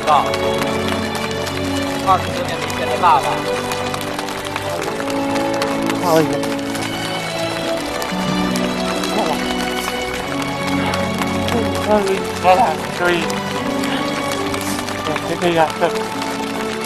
告，20多年没见的爸爸， 不好意思，可以，这个样子。